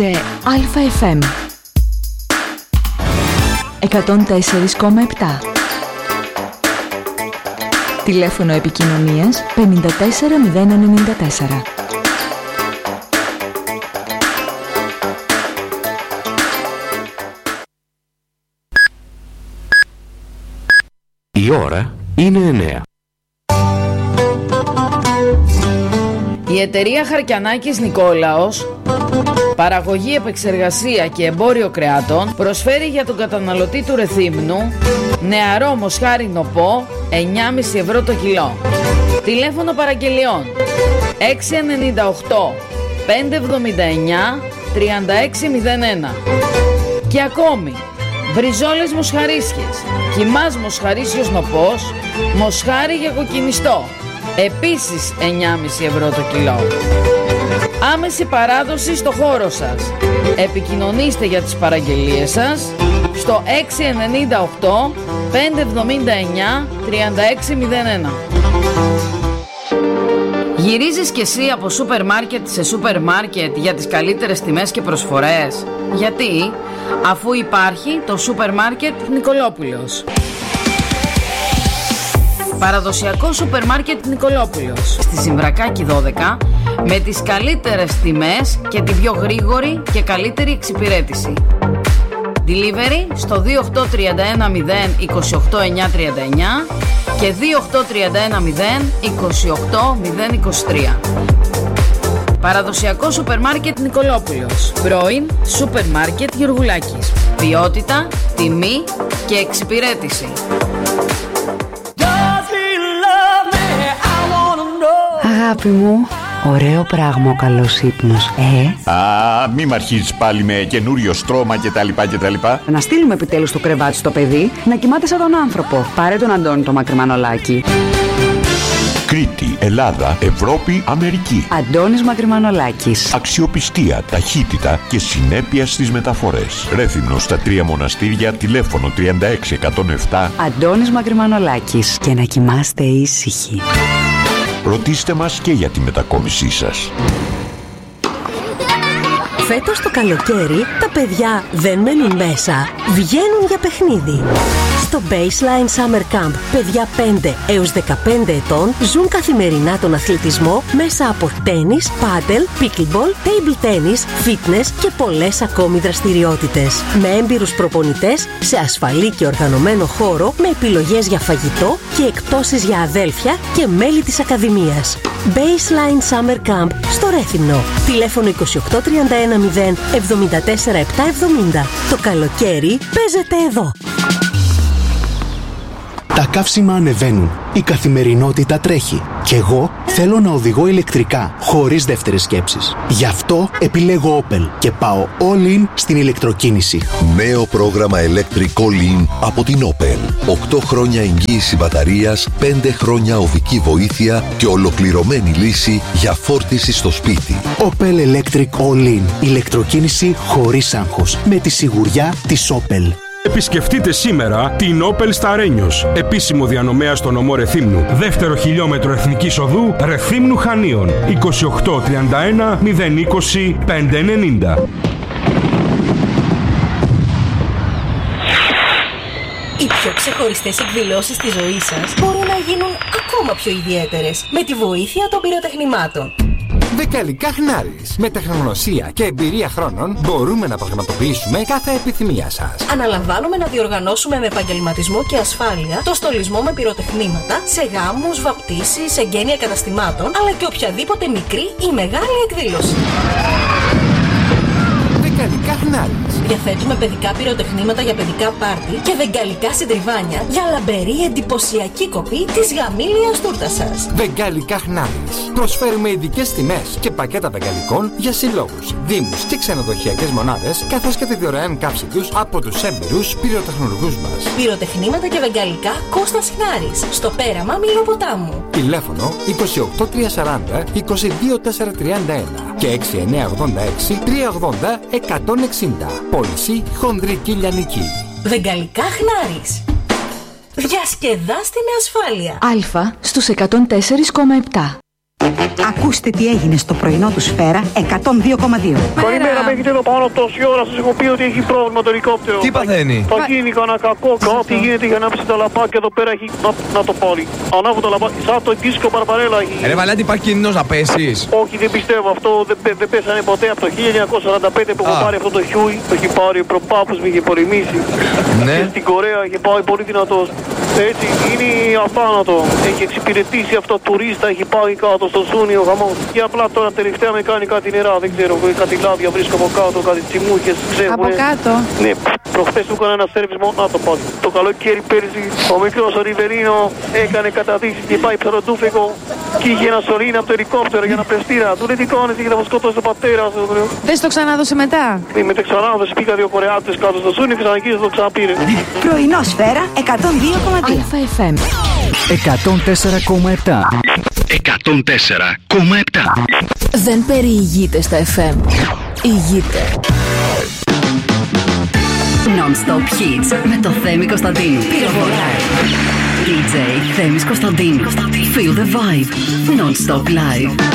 ΑΦΜ 104,7. Τηλέφωνο επικοινωνίας 54094. Η ώρα είναι 9. Η εταιρεία Χαρκιανάκης Νικόλαος, παραγωγή, επεξεργασία και εμπόριο κρεάτων, προσφέρει για τον καταναλωτή του Ρεθύμνου νεαρό μοσχάρι νοπό 9,5 ευρώ το κιλό. Τηλέφωνο παραγγελιών 698 579 3601. Και ακόμη μπριζόλες μοσχαρίσιες, κιμάς μοσχαρίσιος νοπός, μοσχάρι για κοκκινιστό, επίσης 9,5 ευρώ το κιλό. Άμεση παράδοση στο χώρο σας. Επικοινωνήστε για τις παραγγελίες σας στο 698 579 3601. Γυρίζεις κι εσύ από σούπερ μάρκετ σε σούπερ μάρκετ για τις καλύτερες τιμές και προσφορές? Γιατί? Αφού υπάρχει το σούπερ μάρκετ Νικολόπουλος. Παραδοσιακό σούπερ μάρκετ Νικολόπουλος στη Συμβρακάκη 12, με τις καλύτερες τιμές και την πιο γρήγορη και καλύτερη εξυπηρέτηση. Delivery στο 28310 28939 και 28310 28023. Παραδοσιακό σούπερ μάρκετ Νικολόπουλος. Πρώην σούπερ μάρκετ Γιουργουλάκης. Ποιότητα, τιμή και εξυπηρέτηση. Αγάπη μου, ωραίο πράγμα ο καλός ύπνος, μη μ' αρχίζεις πάλι με καινούριο στρώμα κτλ. Να στείλουμε επιτέλους στο κρεβάτι στο παιδί να κοιμάται σαν τον άνθρωπο. Πάρε τον Αντώνη το Μακρυμανολάκη. Κρήτη, Ελλάδα, Ευρώπη, Αμερική. Αντώνης Μακρυμανολάκης. Αξιοπιστία, ταχύτητα και συνέπεια στις μεταφορές. Ρέθυμνος στα 3 μοναστήρια, τηλέφωνο 36107. Αντώνης Μακρυμανολάκης. Και να κοιμάστε ήσυχοι. Ρωτήστε μας και για τη μετακόμισή σας. Φέτος το καλοκαίρι τα παιδιά δεν μένουν μέσα, βγαίνουν για παιχνίδι. Στο Baseline Summer Camp, παιδιά 5 έως 15 ετών ζουν καθημερινά τον αθλητισμό μέσα από τένις, πάντελ, pickleball, table tennis, fitness και πολλές ακόμη δραστηριότητες. Με έμπειρους προπονητές, σε ασφαλή και οργανωμένο χώρο, με επιλογές για φαγητό και εκπτώσεις για αδέλφια και μέλη της Ακαδημίας. Baseline Summer Camp στο Ρέθυμνο. Τηλέφωνο 28310 74770. Το καλοκαίρι παίζεται εδώ. Τα καύσιμα ανεβαίνουν. Η καθημερινότητα τρέχει. Κι εγώ θέλω να οδηγώ ηλεκτρικά, χωρίς δεύτερες σκέψεις. Γι' αυτό επιλέγω Opel και πάω all in στην ηλεκτροκίνηση. Νέο πρόγραμμα Electric All In από την Opel. 8 χρόνια εγγύηση μπαταρίας, 5 χρόνια οδική βοήθεια και ολοκληρωμένη λύση για φόρτιση στο σπίτι. Opel Electric All In. Ηλεκτροκίνηση χωρίς άγχος. Με τη σιγουριά της Opel. Επισκεφτείτε σήμερα την Opel Σταρένιος, επίσημο διανομέα στο νομό Ρεθύμνου. Δεύτερο χιλιόμετρο Εθνικής Οδού Ρεθύμνου Χανίων. 2831 020 590. Οι πιο ξεχωριστές εκδηλώσεις της ζωής σας μπορούν να γίνουν ακόμα πιο ιδιαίτερες με τη βοήθεια των πυροτεχνημάτων. Βεγγαλικά Χνάρης. Με τεχνογνωσία και εμπειρία χρόνων μπορούμε να πραγματοποιήσουμε κάθε επιθυμία σας. Αναλαμβάνουμε να διοργανώσουμε με επαγγελματισμό και ασφάλεια το στολισμό με πυροτεχνήματα σε γάμους, βαπτίσεις, εγγένεια καταστημάτων, αλλά και οποιαδήποτε μικρή ή μεγάλη εκδήλωση. Βεγγαλικά Χνάρης. Διαθέτουμε παιδικά πυροτεχνήματα για παιδικά πάρτι και βεγγαλικά συντριβάνια για λαμπερή εντυπωσιακή κοπή της γαμήλιας τούρτας σας. Βεγγαλικά Χνάρης. Προσφέρουμε ειδικές τιμές και πακέτα βεγγαλικών για συλλόγους, δήμους και ξενοδοχειακές μονάδες, καθώς και τη δωρεάν κάψη τους από τους έμπειρους πυροτεχνουργούς μας. Πυροτεχνήματα και βεγγαλικά Κώστας Χνάρης, στο πέραμα Μιλοποτάμου. Τηλέφωνο 28340 22431 και 6986 380 160. Πώληση χονδρική λιανική. Βεγγαλικά Χνάρης. Διασκεδάστε με ασφάλεια. Α στους 104,7. Ακούστε τι έγινε στο πρωινό του Σφαίρα 102,2. Καλημέρα, με έχετε εδώ πάνω τόση ώρα. Σας έχω πει ότι έχει πρόβλημα το ελικόπτερο. Τι παθαίνει? Θα γίνει κανένα κακό, κάτι γίνεται για να ανάψει τα λαμπάκια εδώ πέρα. Έχει. Να το πάρει. Ανάβω το λαμπάκι, σαν το δίσκο Μπαρμπαρέλα έχει. Ρε Βαλάντη, υπάρχει κίνδυνος να πέσεις? Όχι, δεν πιστεύω αυτό. Δεν πέσανε ποτέ από το 1945 που έχω πάρει αυτό το Χιούι. Το έχει πάρει ο προπάπους μου, είχε πολεμήσει. Ναι. Και στην Κορέα είχε πάει πολύ δυνατός. Έτσι, είναι αθάνατο. Έχει εξυπηρετήσει αυτό τουρίστα, έχει πάει κάτω στο Σούνιο χαμός. Και απλά τώρα τελευταία με κάνει κάτι νερά, δεν ξέρω, κάτι λάδια βρίσκω από κάτω, κάτι τσιμούχες, ξέρω. Από κάτω. Ναι, προχθές του έκανα ένα σέρβις μόνο, να το πάω. Το καλοκαίρι πέρυσι, ο μικρός ο Ριβερίνο έκανε καταδείξεις και πάει ψαροτούφεκο και είχε ένα σωλήνα από το ελικόπτερο για να πλεστήρα. Του λέει τι κάνεις, γιατί θα μου σκοτώσει τον πατέρα σου. Δεν στο ξανάδωσε μετά? Με το ξανάδωσε, πήγα 2 Κορεάτες κάτω στο Σούνιο και ξανακίνησε το ξαναπήρε. Πρωινό Σφαίρα 102,2. ΑΦΜ 104,7. 104,7. Δεν περιηγείται στα FM. Ηγείται. Non-stop hits με το Θέμη Κωνσταντίνου. DJ Θέμης Κωνσταντίνου. Feel the vibe. Non-stop live.